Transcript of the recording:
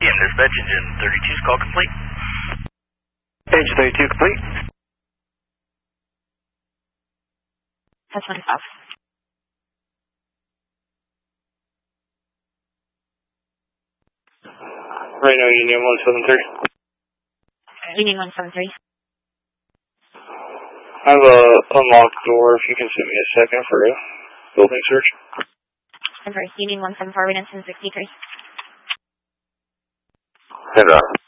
PM dispatch, engine 32's call complete. Engine 32 complete. Touch 1 off. Right now, Union 173. Union 173. I have a unlocked door. If you can send me a second for a building search. Union 174, Renenson 63. Head on.